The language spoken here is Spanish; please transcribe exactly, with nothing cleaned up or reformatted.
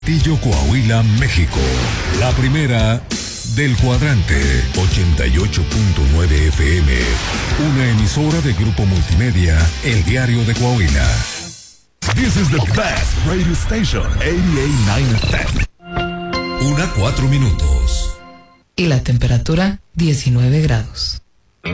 Tillo, Coahuila, México. La primera del cuadrante ochenta y ocho punto nueve F M. Una emisora de Grupo Multimedia, El Diario de Coahuila. This is the best radio station, ochenta y ocho punto nueve F M. Una cuatro minutos. Y la temperatura, diecinueve grados.